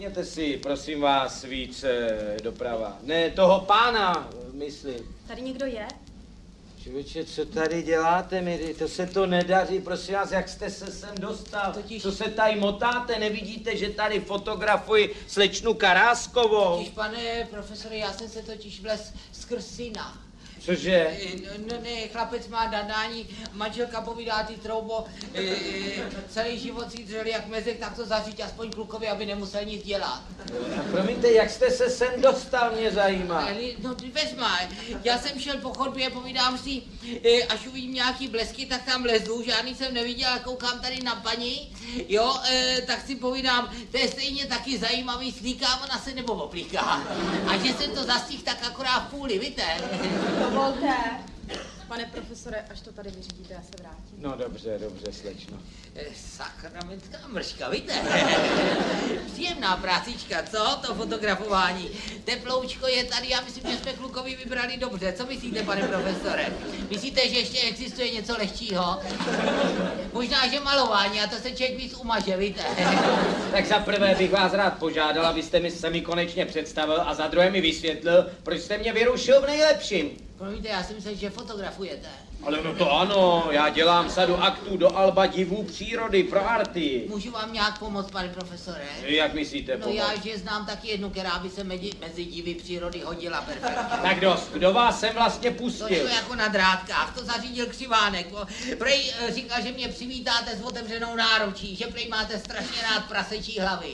Sedněte si, prosím vás, víc doprava. Ne, toho pána, myslím. Tady někdo je? Člověče, co tady děláte, Miri? To se to nedaří, prosím vás, jak jste se sem dostal? Co se tady motáte? Nevidíte, že tady fotografuji slečnu Karáskovou? Totiž, pane profesore, já jsem se totiž vlez skrz syna. Cože? No ne, chlapec má nadání, manželka povídá ty troubo, celý život si dřeli jak mezek, tak to zaříct aspoň klukovi, aby nemusel nic dělat. A promiňte, jak jste se sem dostal, mě zajímá. No vezma, já jsem šel po chodbě, povídám si, až uvidím nějaký blesky, tak tam lezu, žádný jsem neviděl, koukám tady na paní, jo, tak si povídám, to je stejně taky zajímavý, slíká ona se nebo oplíká. A že jsem to zastihl tak akorát v půli, víte? Dovolte, pane profesore, až to tady vyřídíte, já se vrátím. No dobře, slečno. Sakramentská mrška, víte? Příjemná prácička, co? To fotografování. Teploučko je tady, já myslím, že jsme klukovi vybrali dobře. Co myslíte, pane profesore? Myslíte, že ještě existuje něco lehčího? Možná, že malování, a to se člověk víc umaže, víte? Tak za prvé bych vás rád požádal, abyste se mi konečně představil a za druhé mi vysvětlil, proč jste mě vyrušil v nejlepším. Promiňte, já si myslím, že fotografujete. Ale no to ano, já dělám sadu aktů do alba divů přírody pro arty. Můžu vám nějak pomoct, pane profesore? Jak myslíte pomoct? No já, že znám taky jednu, která by se mezi divy přírody hodila perfektně. Tak dost, kdo vás sem vlastně To pustil? šlo jako na drátkách, to zařídil Křivánek. Prej říkal, že mě přivítáte s otevřenou náručí, že prej máte strašně rád prasečí hlavy.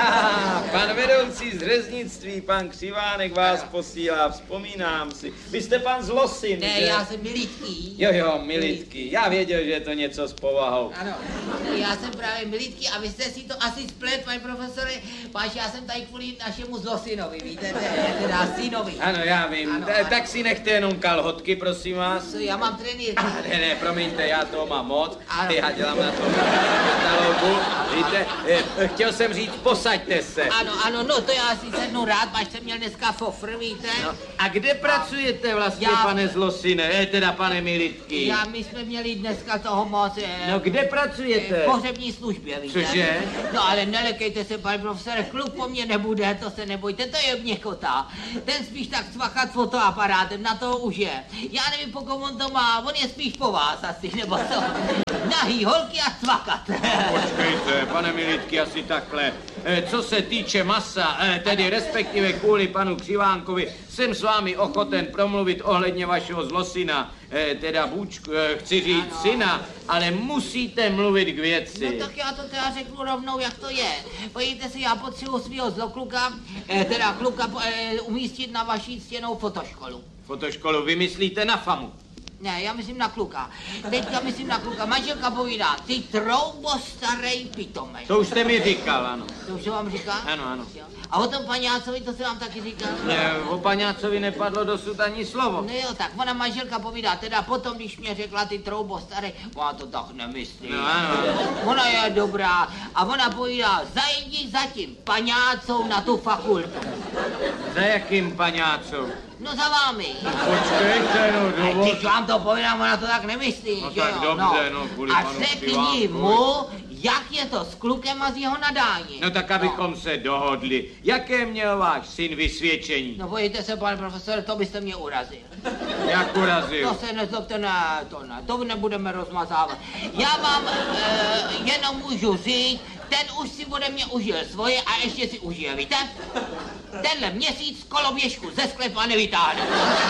Pan vedoucí z řeznictví, pan Křivánek vás posílá, vzpomínám si. Vy jste pan Zlosin, Ne, že? já jsem Militký. Jo, Militky. Já věděl, že je to něco s povahou. Ano, já jsem právě Militký a vy jste si to asi splet, pane profesore, páč, já jsem tady kvůli našemu Zlosinovi, víte, teda synovi. Ano, já vím. Ano, Tak si nechte jenom kalhotky, prosím vás. Já mám trenýrku. Ne, promiňte, já toho mám moc. Ano. Já dělám na tom katalogu. Víte, chtěl jsem říct, posaďte se. Ano, no to já si sednu rád, páč jsem měl dneska fofr, víte. No, a kde pracujete vlastně, Já- pane Zlosine, teda pane Militky? My jsme měli dneska toho moc. No kde pracujete? V pohřební službě, víte. Cože? No ale nelekejte se, pane profesore, kluk po mně nebude, to se nebojte, to je měkota. Ten spíš tak cvachat fotoaparátem, na to už je. Já nevím, po kom on to má, on je spíš po vás asi, nebo co? Nahý holky a cvakat. Počkejte, pane Militky, asi takhle. Co se týče masa, tedy respektive kvůli panu Křivánkovi, jsem s vámi ochoten promluvit ohledně vašeho Zlosina, teda chci říct syna, ale musíte mluvit k věci. No tak já to teda řeknu rovnou, jak to je. Pojďte si, já potřebuji svého zlokluka, teda kluka umístit na vaší ctěnou fotoškolu. Fotoškolu vymyslíte na famu. Ne, já myslím na kluka. Teďka myslím na kluka. Manželka povídá, ty troubo starej pitomej. To už jste mi říkal, ano. To už se vám říká? Ano. A o tom paňácovi, to se vám taky říkal? Ne, o paňácovi nepadlo dosud ani slovo. No jo, tak ona manželka povídá, teda potom, když mě řekla ty troubo starej, ona to tak nemyslí. No ano. Ona je dobrá a ona povídá, zajdi za tím paňácou na tu fakultu. Za jakým paňácou? No za vámi. Počkejte, no dovolte. Když vám to povídám, ona to tak nemyslí, No že tak jo? dobře, no, kvůli a panu řekni Křivánkovi. mu, jak je to s klukem a s jeho nadáním. No tak abychom se dohodli. Jaké měl váš syn vysvědčení? No bojte se, pane profesore, to byste mě urazil. Jak urazil? To se nezlobte, ne, to nebudeme rozmazávat. Já vám jenom můžu říct, ten už si ode mě užil svoje a ještě si užije, víte? Tenhle měsíc koloběžku ze sklepa nevytáhne.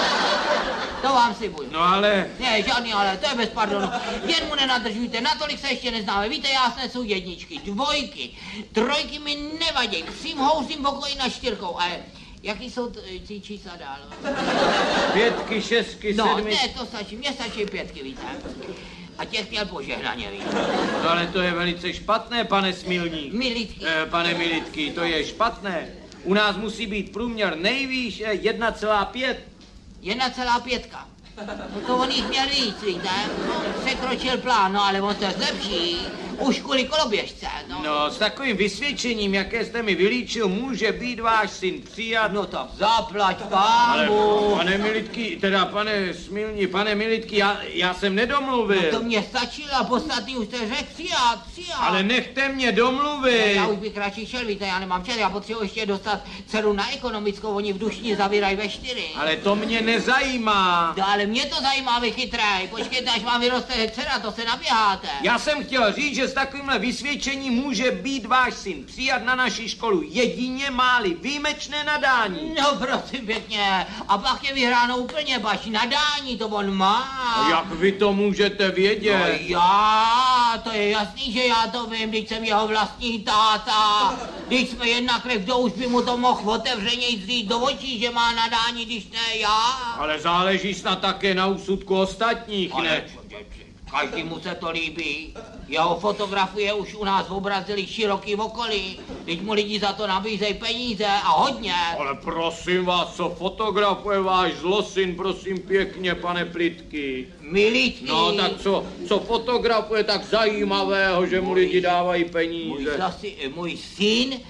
To vám slibuju. No ale... Ne, žádný ale, to je bez pardonu. Jen mu nenadržujte, natolik se ještě neznáme. Víte, já snesu jedničky, dvojky, trojky mi nevadí. Přím houřím v okolí na čtyřkou, ale jaký jsou ty čísla dál? 5, 6, 7... No, ne, to stačí, mně stačí 5, víte. A těch měl požehnaně, víte. No ale to je velice špatné, pane Smilník. Militky. Pane Militky, to je špatné. U nás musí být průměr nejvýš 1,5. 1,5. No to on jich měl víc, víte. On překročil plán, no ale on se zlepší. Už kvůli koloběžce, no. No, s takovým vysvědčením, jaké jste mi vylíčil, může být váš syn přijat. No tak zaplať Ale, pámu. pane Militky, teda pane Smilní, pane Militky, já jsem nedomluvil. No to mě stačilo a podstatný už jste řekl přijat. Ale nechte mě domluvit. Já už bych radši šel, víte, já nemám čas, já potřebuji ještě dostat dceru na ekonomickou, oni v Dušni zavírají ve 4. Ale to mě nezajímá. No, ale mě to zajímá, vy chytrej, počkejte, až vám vyroste dcera, to se naběháte. Já jsem chtěl říct, že s takovýmhle vysvědčením může být váš syn přijat na naši školu jedině máli výjimečné nadání. No prosím pěkně, a pak je vyhráno úplně baš nadání, to on má. A jak vy to můžete vědět? No to je jasný, že já to vím, když jsem jeho vlastní táta. Když jsme jedna krev, kdo už by mu to mohl otevřeně říct do očí, že má nadání, když ne já. Ale záleží snad také na úsudku ostatních, ne? Každému se to líbí. Jeho fotografie už u nás obrazili široký okolí. Teď mu lidi za to nabízejí peníze a hodně. Ale prosím vás, co fotografuje váš zlosin, prosím pěkně, pane Plitky? Militky. No tak co fotografuje tak zajímavého, že mu lidi dávají peníze? Můj syn,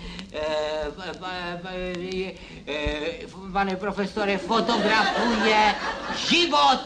pane profesore, fotografuje život.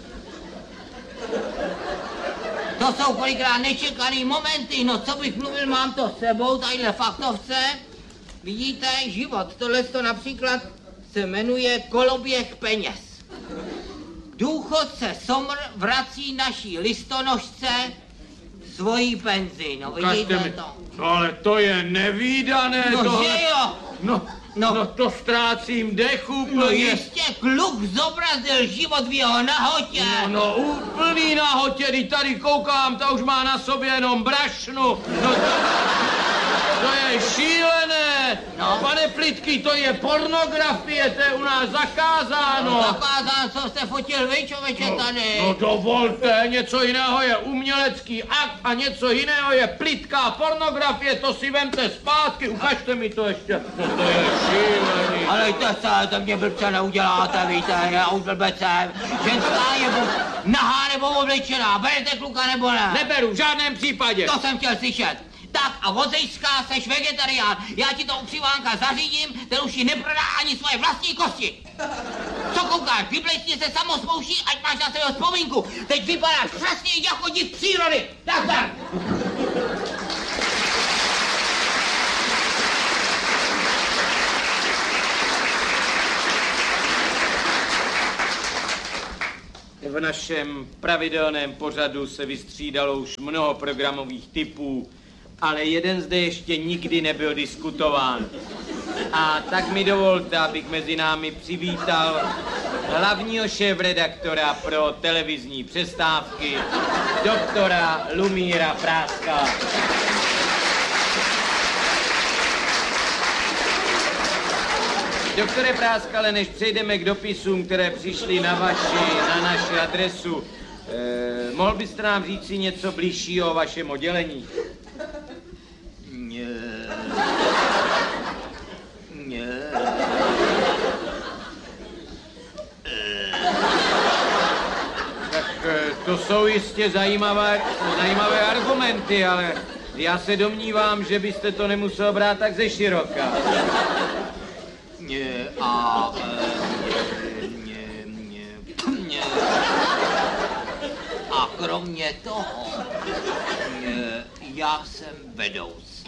To jsou kolikrát nečekaný momenty, no co bych mluvil, mám to s sebou, tadyhle faktovce. Vidíte, život, tohle to například se jmenuje koloběh peněz. Důchodce Somr vrací naší listonožce svojí penzi, no vidíte to. No ale to je nevídané, No tohle. že jo? No to ztrácím dechu, No jistě, kluk zobrazil život v jeho nahotě. No úplný nahotě, když tady koukám, ta už má na sobě jenom brašnu. No to je šílené. No. Pane Plitky, to je pornografie, to je u nás zakázáno. No zakázán, co jste fotil vy, člověče, tady. No dovolte, něco jiného je umělecký akt a něco jiného je plitká pornografie, to si vemte zpátky, ukažte mi to ještě. No to je šílený. Ale to mě blbce neuděláte, víte, já už blbec jsem. Ženská je nahá nebo oblečená, berete kluka nebo ne? Neberu, v žádném případě. To jsem chtěl slyšet. Tak a od zejska seš vegetarián. Já ti to u Přivánka zařídím, ten už ti neprodá ani svoje vlastní kosti. Co koukáš, vyblejstně se samosmouší, ať máš na svého vzpomínku. Teď vypadáš přesně jako div přírody. Tak. V našem pravidelném pořadu se vystřídalo už mnoho programových typů, ale jeden zde ještě nikdy nebyl diskutován. A tak mi dovolte, abych mezi námi přivítal hlavního šéfredaktora pro televizní přestávky, doktora Lumíra Práskala. Doktore Práskale, než přejdeme k dopisům, které přišly na naši adresu, mohl byste nám říci něco bližšího o vašem oddělení? Tak to jsou jistě zajímavé argumenty, ale já se domnívám, že byste to nemusel brát tak ze široka. A kromě toho, já jsem vedoucí.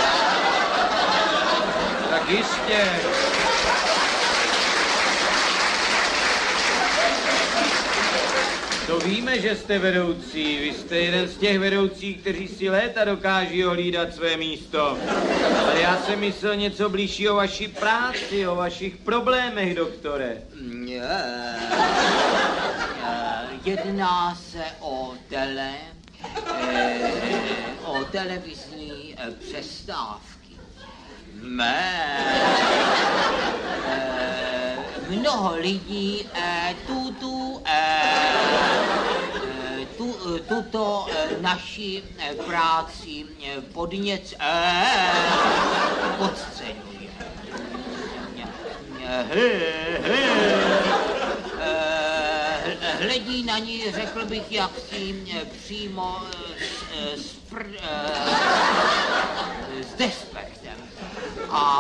Tak jistě. To víme, že jste vedoucí. Vy jste jeden z těch vedoucích, kteří si léta dokáží ohlídat své místo. Ale já jsem myslel něco blížšího o vaší práci, o vašich problémech, doktore. Jedná se o televizní přestávky. Mnoho lidí tuto naši práci podceňuje. Hledí na ní, řekl bych, jaksi přímo s despektem. A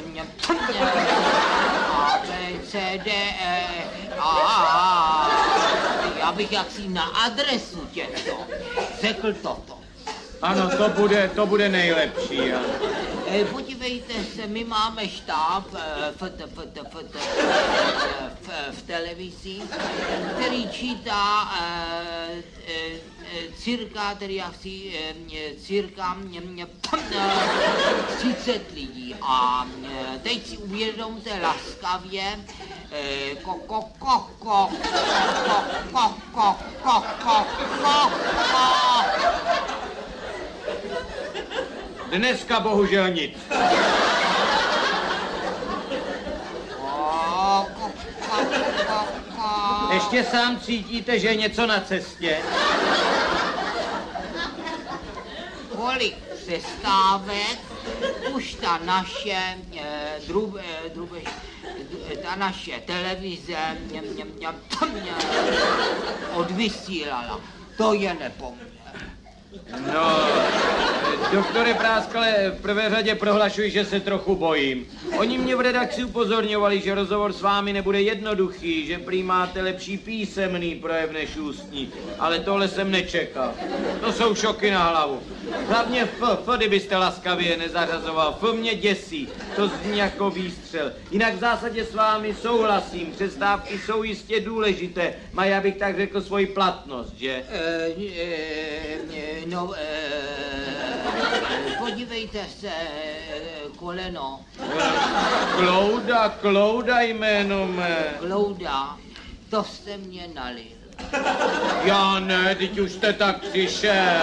B, C, D, E, A. Já bych jaksi na adresu těchto řekl toto. Ano, to bude nejlepší. Ano. Podívejte se, my máme štáb v televizi, který čítá cirka 30 lidí. A teď si uvědomte laskavě, Dneska bohužel nic. Ještě sám cítíte, že je něco na cestě? Kolik přestávek už ta naše ta naše televize odvysílala. To je nepoměr. No, doktore Práskale, v prvé řadě prohlašuji, že se trochu bojím. Oni mě v redakci upozorňovali, že rozhovor s vámi nebude jednoduchý, že prý máte lepší písemný projev než ústní, ale tohle jsem nečekal. To jsou šoky na hlavu. Hlavně kdybyste laskavě nezařazoval. Mě děsí, to zní jako výstřel. Jinak v zásadě s vámi souhlasím, přestávky jsou jistě důležité. Mají, abych tak řekl, svoji platnost, že? Podívejte se, koleno. Klouda jméno mé. Klouda, to jste mě nalil. Já ne, teď už jste tak přišel.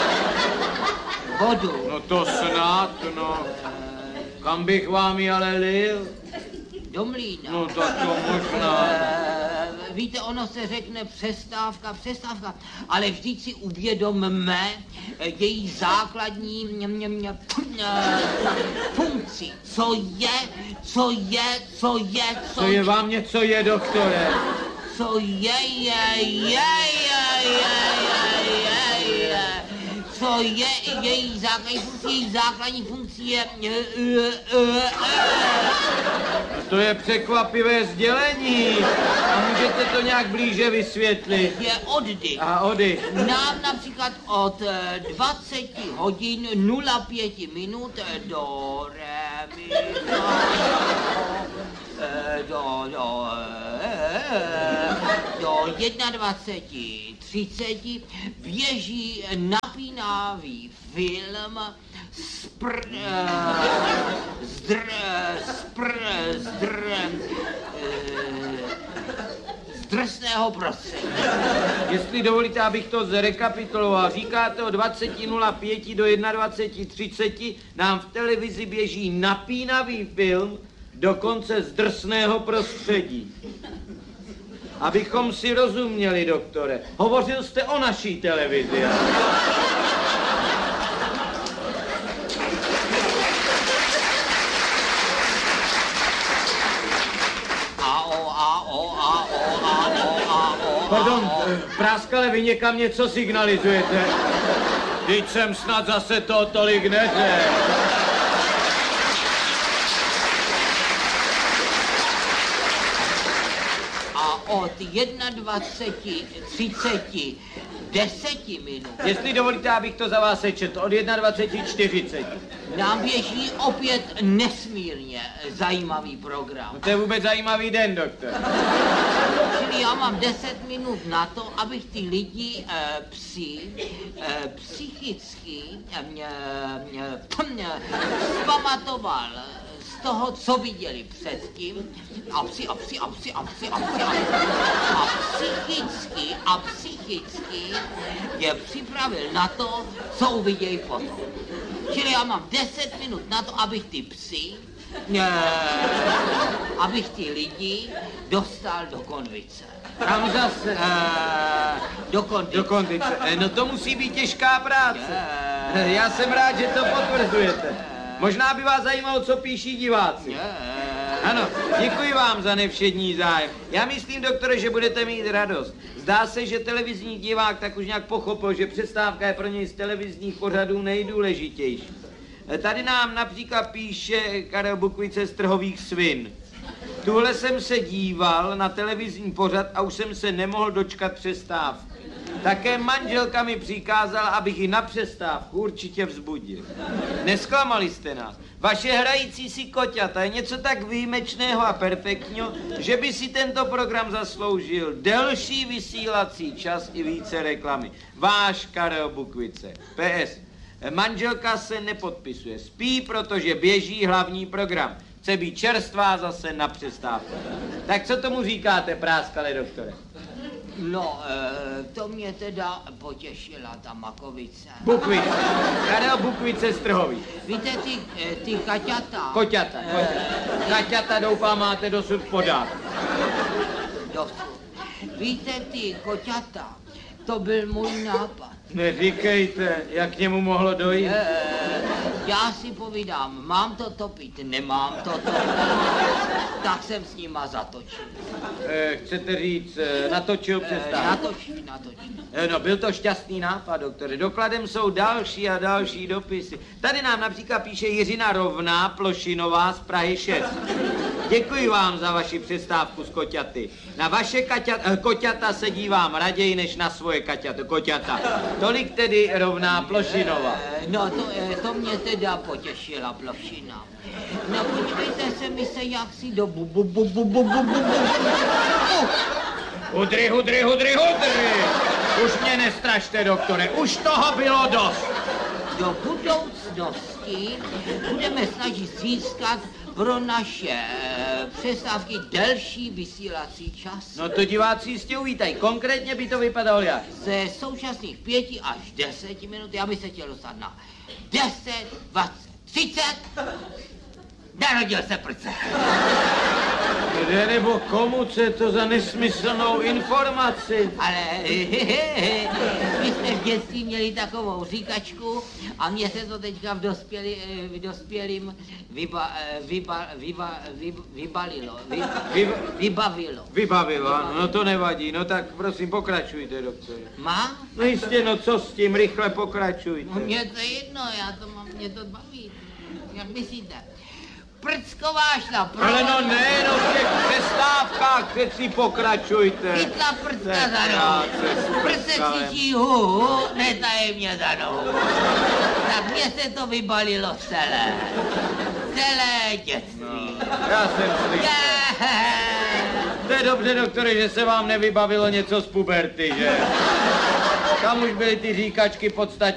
Vodu. No to snad, no. Kam bych vám ji ale lil? Do mlýna. No tak to možná. Víte, ono se řekne přestávka, ale vždyť si uvědomme její základní funkci. Co je vám něco je, doktore? Co je. Co je její základní funkcí je To je překvapivé sdělení. A můžete to nějak blíže vysvětlit? Je oddych. A oddych. Nám například od 20 hodin 05 minut do re, mi, do 21:30 běží napínavý film z drsného prostředí. Jestli dovolíte, abych to zrekapituloval, říkáte od 20:05 do 21:30 nám v televizi běží napínavý film, dokonce z drsného prostředí. Abychom si rozuměli, doktore, hovořil jste o naší televizi. Pardon, Práskale, vy někam něco signalizujete? Vždyť jsem snad zase to tolik neřekl. Od 21:30 10 minut. Jestli dovolíte, abych to za vás sečetl, od 21:40. Nám běží opět nesmírně zajímavý program. No to je vůbec zajímavý den, doktor. Čili já mám 10 minut na to, abych ty lidi psychicky zpamatoval z toho, co viděli předtím a psychicky je připravil na to, co uvidějí potom. Čili já mám 10 minut na to, abych abych ty lidi dostal do konvice. Tam zase. Do konvice. No to musí být těžká práce. Já jsem rád, že to potvrzujete. Možná by vás zajímalo, co píší diváci. Ano, děkuji vám za nevšední zájem. Já myslím, doktore, že budete mít radost. Zdá se, že televizní divák tak už nějak pochopil, že přestávka je pro něj z televizních pořadů nejdůležitější. Tady nám například píše Karel Bukvice z Trhových svin. Tuhle jsem se díval na televizní pořad a už jsem se nemohl dočkat přestávky. Také manželka mi přikázala, abych ji na přestávku určitě vzbudil. Nesklamali jste nás. Vaše hrající si koťata je něco tak výjimečného a perfektního, že by si tento program zasloužil delší vysílací čas i více reklamy. Váš Karel Bukvice. PS. Manželka se nepodpisuje. Spí, protože běží hlavní program. Chce být čerstvá zase na přestávku. Tak co tomu říkáte, práskale doktore? No, to mě teda potěšila ta makovice. Bukvice. Karel Bukvice z Trhových. Víte, ty kaťata. Koťata. Kaťata, doufám, máte dosud podát. Dosud. Víte, ty koťata, to byl můj nápad. Neříkejte, jak k němu mohlo dojít. Já si povídám, mám to topit, nemám to topit. Tak jsem s nima zatočil. Chcete říct, natočil přestávku? Natočil. No, byl to šťastný nápad, doktore. Dokladem jsou další a další dopisy. Tady nám například píše Jiřina Rovná Plošinová z Prahy 6. Děkuji vám za vaši přestávku s koťaty. Na vaše koťata se dívám raději, než na svoje koťata. Tolik tedy Rovná Plošinová. No, to mě teda potěšila Plošina. No, počkejte se mi se jaksi do Hudry. Už mě nestrašte, doktore, už toho bylo dost. Do budoucnosti budeme snažit získat pro naše přestávky delší vysílací čas. No to diváci jistě uvítají. Konkrétně by to vypadalo jak? Ze současných 5 až 10 minut, já bych se chtěl dostat na 10, 20, 30. Narodil se prce. Kde nebo komu, co je to za nesmyslnou informaci? Ale my jsme v dětství měli takovou říkačku a mně se to teďka v dospělým Vybavilo, ano, no to nevadí. No tak prosím, pokračujte, doktore. Má? No jistě, no co s tím, rychle pokračujte. No mě to je jedno, mě to baví. Jak myslíte? Prcková šla, Ale no ne, no v těch přestávkách přeci pokračujte. chytla prcka za nohu. Prce křičí hu, netajemně za nohu. Tak mně se to vybalilo celé dětství. Já jsem slyšel. To je dobře, doktore, že se vám nevybavilo něco z puberty, že? Tam už byly ty říkačky podstatně